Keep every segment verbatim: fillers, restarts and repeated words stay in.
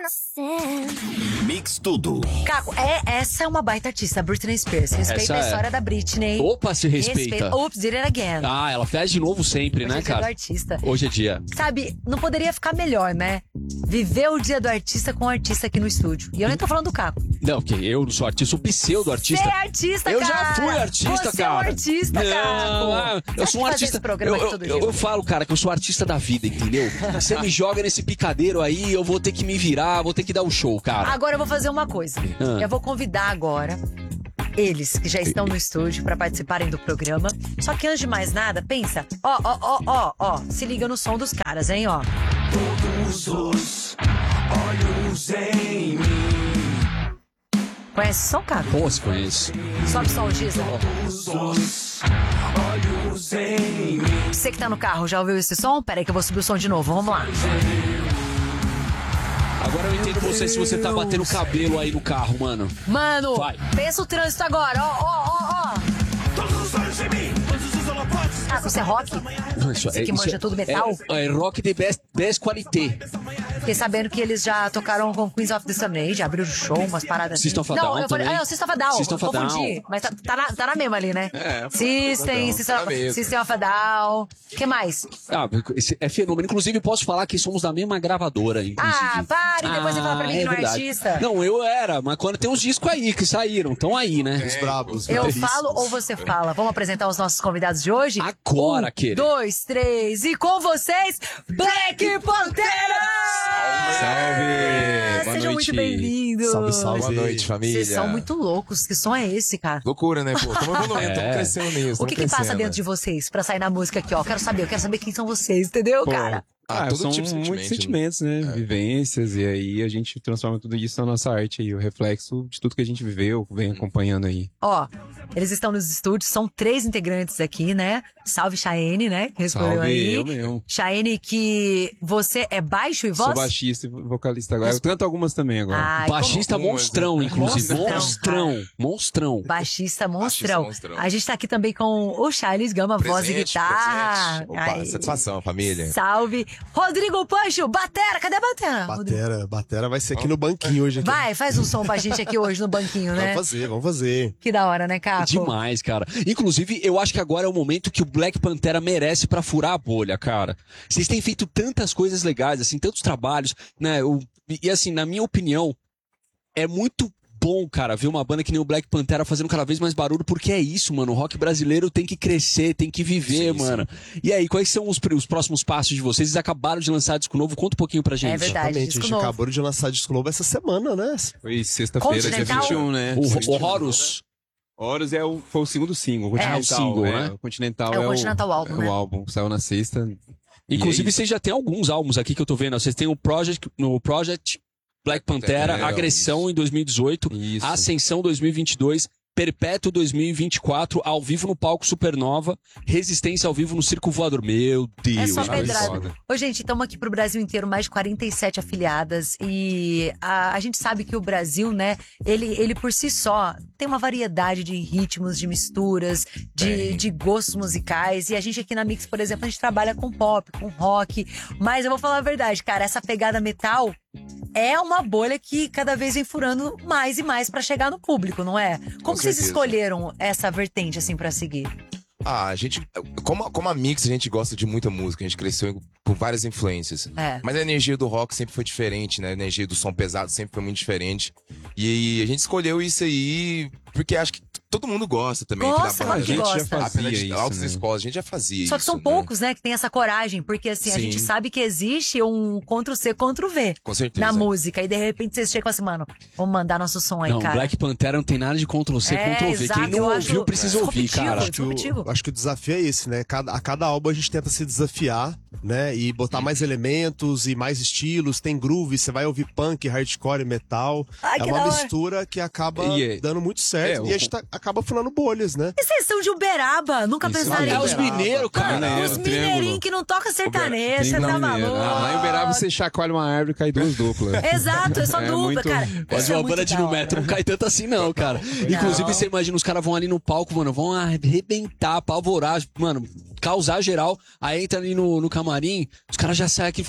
Mix tudo. Caco, é, essa é uma baita artista, Britney Spears. Respeita Essa a é. história da Britney. Opa, se respeita. Oops, did it again. Ah, ela fez de novo sempre, Hoje né, é dia cara? do artista. Hoje é dia. Sabe, não poderia ficar melhor, né? Viver o dia do artista com o artista aqui no estúdio. E eu nem tô falando do Caco. Não, porque eu não sou artista, sou pseudo-artista. Você é artista, Eu cara. já fui artista, Você cara. é um artista, não, Caco. ah, Você eu acha sou um que fazer artista. esse programa eu, aqui todo eu, dia? eu falo, cara, que eu sou artista da vida, entendeu? Você me joga nesse picadeiro aí, eu vou ter que me virar, vou ter que dar um show, cara. Agora eu vou fazer uma coisa. Ah. Eu vou convidar agora eles que já estão no estúdio pra participarem do programa. Só que antes de mais nada, pensa. Ó, ó, ó, ó, ó. Se liga no som dos caras, hein, ó. Todos os olhos em mim. Conhece o som, cara? Pô, se conhece. Sobe o som, Giza. Todos os olhos em mim. Você que tá no carro, já ouviu esse som? Pera aí que eu vou subir o som de novo. Vamos lá. Agora eu entendo você se você tá batendo cabelo aí no carro, mano. Mano, Vai. pensa o trânsito agora. Ó, ó, ó, ó. Todos os olhos em mim. Todos os holofotes. Ah, você é rock? Isso, Você que isso manja tudo metal? É, é rock de best, best qualité. Fiquei sabendo que eles já tocaram com Queens of the Stone Age, abriram show, umas paradas assim. System of a Não, Down eu falei, também. ah, o System of a Down. System of a Down. Confundi. Mas tá, tá, na, tá na mesma ali, né? É, System, Down, System, tá na mesma. System of a Down. O que mais? Ah, esse é fenômeno. Inclusive, posso falar que somos da mesma gravadora, inclusive. Ah, pare, depois você fala pra mim Ah, que não é verdade. artista. Não, eu era, mas quando tem uns discos aí que saíram, estão aí, né? Os brabos. Eu falo ou você fala? Vamos apresentar os nossos convidados de hoje? Agora, um, querido. dois, três e com vocês, Black Pantera! Salve! Boa Sejam noite. muito bem-vindos! Salve, salve. Boa noite, família. Vocês são muito loucos. Que som é esse, cara? Loucura, né, pô? Estamos evoluindo, estamos É. crescendo nisso. O que que passa dentro de vocês pra sair na música aqui, ó? Quero saber, eu quero saber quem são vocês, entendeu, cara? Ah, Ah, todo são tipo de muitos sentimento, sentimentos, né? Vivências, e aí a gente transforma tudo isso na nossa arte aí, o reflexo de tudo que a gente viveu, vem acompanhando aí. Ó, eles estão nos estúdios, são três integrantes aqui, né? Salve Chayenne, né? Que respondeu Salve, aí. eu mesmo. Chayenne, que você é baixo e voz? Sou baixista e vocalista agora. Eu canto algumas também agora. Ai, Baixista como- monstrão, inclusive. Monstrão, Monstrão. Monstrão. Baixista monstrão. Baixista monstrão. A gente tá aqui também com o Charles Gama, voz e Presente, guitarra. presente. Opa, Ai, satisfação, família. salve. Rodrigo Pancho, batera, cadê a batera? Rodrigo? Batera, batera vai ser aqui no banquinho hoje. Aqui. Vai, faz um som pra gente aqui hoje no banquinho, né? Vamos fazer, vamos fazer. Que da hora, né, Caco? Demais, cara. Inclusive, eu acho que agora é o momento que o Black Pantera merece pra furar a bolha, cara. Vocês têm feito tantas coisas legais, assim, tantos trabalhos, né? O- e assim, na minha opinião, é muito bom, cara, ver uma banda que nem o Black Pantera fazendo cada vez mais barulho, porque é isso, mano. O rock brasileiro tem que crescer, tem que viver, Sim, mano. E aí, quais são os, pr- os próximos passos de vocês? Vocês acabaram de lançar disco novo, conta um pouquinho pra gente. É verdade, Exatamente, a disco gente novo. acabou de lançar disco novo essa semana, né? Foi sexta-feira, dia Continental? vinte e um, né? O, o Horus. Horus é o, foi o segundo single. O É. Continental, É o single, é. né? O Continental É o Continental álbum, é né? o álbum. Saiu na sexta. E Inclusive, é isso. vocês já têm alguns álbuns aqui que eu tô vendo. Vocês têm o Project, no Project Black Pantera, É, Agressão isso. em dois mil e dezoito, Isso. Ascensão dois mil e vinte e dois, Perpétuo dois mil e vinte e quatro, ao vivo no palco Supernova, Resistência ao vivo no Circo Voador. Meu Deus, É só cara. pedrada. foda. Ô, gente, estamos aqui pro Brasil inteiro, mais de quarenta e sete afiliadas. E a, a gente sabe que o Brasil, né, ele, ele por si só tem uma variedade de ritmos, de misturas, de, Tem. de gostos musicais. E a gente aqui na Mix, por exemplo, a gente trabalha com pop, com rock. Mas eu vou falar a verdade, cara, essa pegada metal é uma bolha que cada vez vem furando mais e mais pra chegar no público, não é? Como Com que vocês certeza. escolheram essa vertente, assim, pra seguir? Ah, a gente, como, a- como a Mix, a gente gosta de muita música, a gente cresceu com várias influências. É. Mas a energia do rock sempre foi diferente, né? A energia do som pesado sempre foi muito diferente. E a gente escolheu isso aí porque acho que todo mundo gosta também. aqui Gosta, da claro banda. que A gente já gosta. fazia Apesar de isso, altas né? escolas, a gente já fazia Só que isso, são né? poucos, né, que tem essa coragem, porque assim, a Sim. gente sabe que existe um Ctrl-C, Ctrl-V Com certeza. na música, e de repente vocês chegam assim, mano, vamos mandar nosso som aí, Não, cara. Black Pantera não tem nada de Ctrl-C, É, Ctrl-V. exato, Quem não eu ouviu acho precisa ouvir, disruptivo, cara. disruptivo. Acho que o desafio é esse, né? Cada, a cada álbum a gente tenta se desafiar, né? E botar mais elementos e mais estilos. Tem groove, você vai ouvir punk, hardcore, metal. Ai, é que uma da hora. mistura que acaba E é- dando muito certo. é, e o- a gente tá- acaba funando bolhas, né? E vocês são de Uberaba, nunca Isso pensaram aí. É em... os mineiros, cara. Mineiro, Os Triângulo. mineirinhos que não tocam sertanejo, você tá Triângulo maluco? Mineiro. Ah, lá em Uberaba você chacoalha uma árvore e cai duas duplas. Exato, é só É dupla, muito- cara. Mas Isso é uma muito banda de da no hora. metro não cai tanto assim, não, cara. Inclusive, você imagina, os caras vão ali no palco, mano, vão arrebentar, apavorar, mano, causar geral. Aí entra ali no, no camarim, os caras já saem aqui e falam: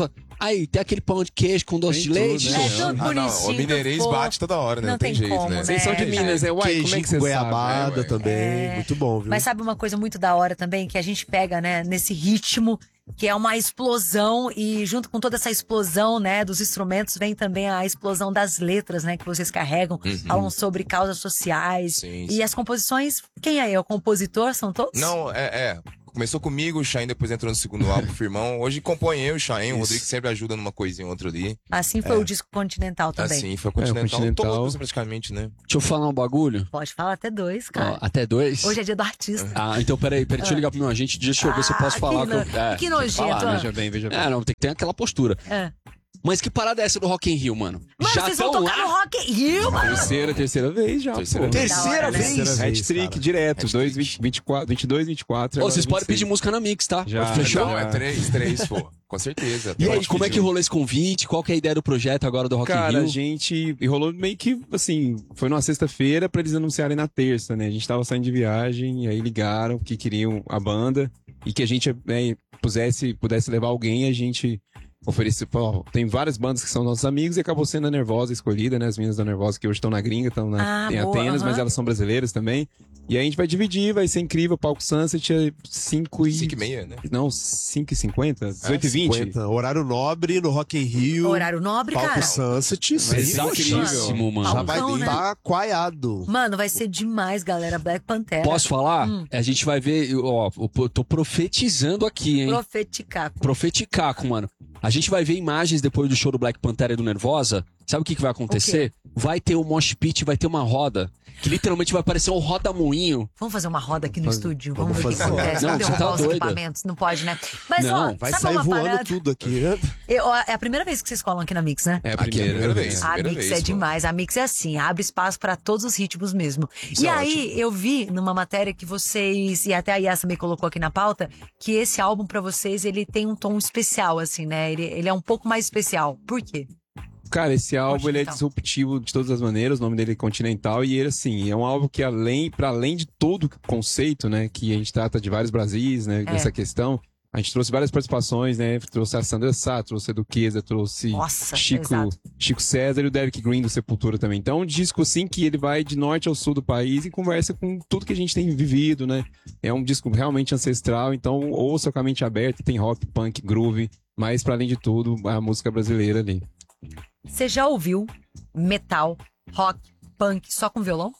Aí, tem aquele pão de queijo com doce Tem de tudo, leite. né? É tudo Ah, não, bonitinho. o mineirês fofo. bate toda hora, né? Não Não tem tem jeito, como, né? né? Vocês são de É, Minas, né? Uai, como é Queijinho que com você goiabada sabe? É, ué. também. É. Muito bom, viu? Mas sabe uma coisa muito da hora também? Que a gente pega, né, nesse ritmo, que é uma explosão, e junto com toda essa explosão, né, dos instrumentos, vem também a explosão das letras, né, que vocês carregam. Uhum. Falam sobre causas sociais. Sim, E sim. as composições, quem é? É o compositor? São todos? Não, é, é. Começou comigo, o Chain depois entrou no segundo álbum, o Firmão. Hoje compõe eu, o Chain, o Isso. Rodrigo sempre ajuda numa coisinha ou outra ali. Assim foi o disco Continental também. Assim, foi o Continental, Continental. todos praticamente, né? Deixa eu falar um bagulho. Pode falar até dois, Ó, cara. até dois. Hoje é dia do artista. Ah, então peraí, peraí, deixa eu ligar pro meu agente, deixa eu ver se eu posso Ah, falar. que que eu- no- é, que tem nojento, falar, ah. né? Veja bem, veja bem. É, não, tem que ter aquela postura. É. Mas que parada é essa do Rock in Rio, mano? Mano, Já vocês vão tão tocar lá? no Rock in Rio, mano. Terceira, terceira vez já. Terceira pô. vez. Terceira Da hora, né? vez? Terceira vez, Hat-trick cara. direto. Hat-trick. dois, vinte, vinte e quatro, vinte e dois, vinte e quatro. Ô, agora vocês podem vinte e seis. pedir música na Mix, tá? Já. Fechou? Não, é três, três, pô. Com certeza. E aí, Pode como é pedir. que rolou esse convite? Qual que é a ideia do projeto agora do Rock in Cara, a Rio? gente. E rolou meio que, assim, foi numa sexta-feira pra eles anunciarem na terça, né? A gente tava saindo de viagem, e aí ligaram que queriam a banda e que a gente né, pusesse, pudesse levar alguém, a gente ofereceu. Ó, tem várias bandas que são nossos amigos e acabou sendo a Nervosa escolhida, né? As meninas da Nervosa que hoje estão na gringa, estão na, Ah, em boa, Atenas, aham. mas elas são brasileiras também. E aí a gente vai dividir, vai ser incrível. Palco Sunset é cinco e. Cinco e meia, né? Não, cinco e cinquenta? dezoito e vinte? cinquenta. Horário nobre no Rock in Rio. Horário nobre, Palco cara. Sunset. Vai ser Exatíssimo, mano. Já vai Palcão, né? estar coaiado. Mano, vai ser demais, galera. Black Pantera. Posso falar? Hum. A gente vai ver, ó, eu tô profetizando aqui, hein? Profeticaco. Profeticaco, mano. A gente vai ver imagens depois do show do Black Panther e do Nervosa. Sabe o que, que vai acontecer? Vai ter um mosh pit, vai ter uma roda. Que literalmente vai parecer um roda-moinho. Vamos fazer uma roda aqui no estúdio. Vamos, Vamos ver o que fazer. acontece. Não, Vamos você derrubar tá os doida. equipamentos. Não pode, né? Mas, Não, ó, Vai sabe sair uma voando parada? tudo aqui. né? Eu, ó, é a primeira vez que vocês colam aqui na Mix, né? É a Aqui é a primeira, primeira vez. A primeira Mix vez, é pô. demais. A Mix é assim, abre espaço pra todos os ritmos mesmo. Isso e é aí, eu vi numa matéria que vocês, e até a Yas me colocou aqui na pauta, que esse álbum pra vocês, ele tem um tom especial, assim, né? Ele, ele é um pouco mais especial. Por quê? Cara, esse álbum ele é Continental. disruptivo de todas as maneiras, o nome dele é Continental, e ele, assim, é um álbum que além, para além de todo o conceito, né, que a gente trata de vários Brasis, né, É. dessa questão, a gente trouxe várias participações, né, trouxe a Sandra Sá, trouxe a Duquesa, trouxe Nossa, Chico, exato. Chico César e o Derek Green do Sepultura também. Então, é um disco, assim, que ele vai de norte ao sul do país e conversa com tudo que a gente tem vivido, né, é um disco realmente ancestral, então ouça com a mente aberta, tem rock, punk, groove, mas, para além de tudo, a música brasileira ali. Você já ouviu metal, rock, punk só com violão?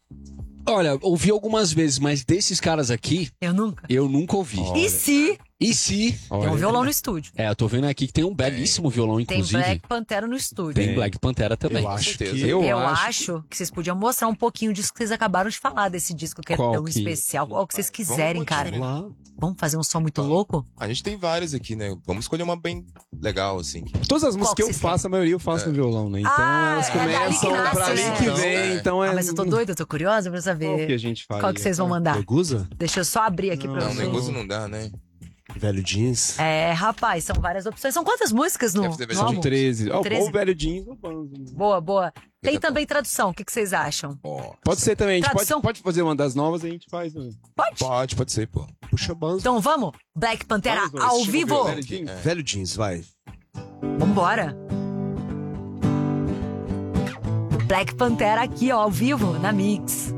Olha, ouvi algumas vezes, mas desses caras aqui, Eu nunca. eu nunca ouvi. E se E se... tem um Olha, violão no estúdio? É, eu tô vendo aqui que tem um belíssimo violão, Tem inclusive. Black Pantera no estúdio. Tem Tem. Black Pantera também. Eu acho certeza. que... Eu, Eu acho, acho que vocês podiam mostrar um pouquinho disso que vocês acabaram de falar, desse disco que é Qual tão que- especial. Qual que vocês quiserem, Vamos cara. continuar. Lá. Vamos fazer um som muito louco? A gente tem várias aqui, né? Vamos escolher uma bem legal, assim. Todas as músicas Qual que que eu vocês faço, a maioria eu faço no violão, né? Então Ah, elas é dali que começam nasce, pra né? mim que vem, É. então é... Ah, mas eu tô doida, eu tô curiosa pra Qual que a saber gente faz? qual que vocês vão mandar. Legusa? Deixa eu só abrir aqui pra Não, vocês. negócio não dá, né? Velho jeans. É, rapaz, são várias opções. São quantas músicas no, Deve ter no versão álbum? São treze. Ó, treze. Ou o velho jeans ou banzo. Boa, boa. Tem Fica também tradução, o que, que vocês acham? Ó, Pode ser também, a gente Tradução? pode, pode fazer uma das novas e a gente faz. Né? Pode? pode, pode ser, pô. Puxa banzo. Então vamos? Black Pantera Vamos, ao vamos, vivo? velho jeans. É. Velho jeans, vai. Vambora. Black Pantera aqui, ó, ao vivo, na Mix.